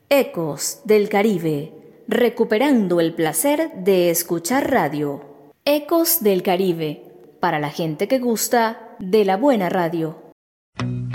Ecos del Caribe, recuperando el placer de escuchar radio. Ecos del Caribe, para la gente que gusta de la buena radio.